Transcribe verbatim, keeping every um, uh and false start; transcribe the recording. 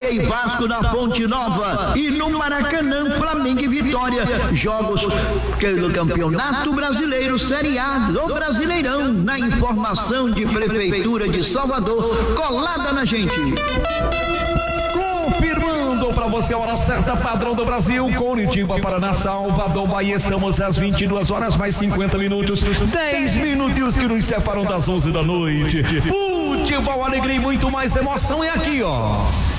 Bahia e Vasco na Fonte Nova. E no Maracanã, Flamengo e Vitória. Jogos pelo Campeonato Brasileiro Série A do Brasileirão. Na informação de Prefeitura de Salvador, colada na gente. Confirmando para você a hora certa, padrão do Brasil, Curitiba, Paraná, Salvador, Bahia. Estamos às vinte e duas horas mais cinquenta minutos, dez minutinhos que nos separam das onze da noite. Futebol, alegria e muito mais emoção é aqui, ó.